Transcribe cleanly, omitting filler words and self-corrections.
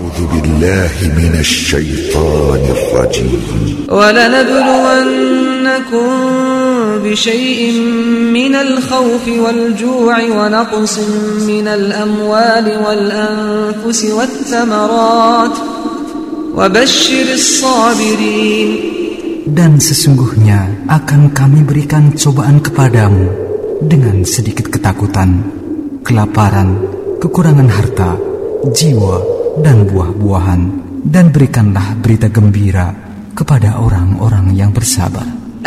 أعوذ بالله من الشيطان الرجيم ولنبلونكم بشيء من الخوف والجوع ونقص من الأموال والأنفس والثمرات وبشر الصابرين. Dan sesungguhnya akan kami berikan cobaan kepadamu dengan sedikit ketakutan, kelaparan, kekurangan harta, jiwa, dan buah-buahan. Dan berikanlah berita gembira kepada orang-orang yang bersabar.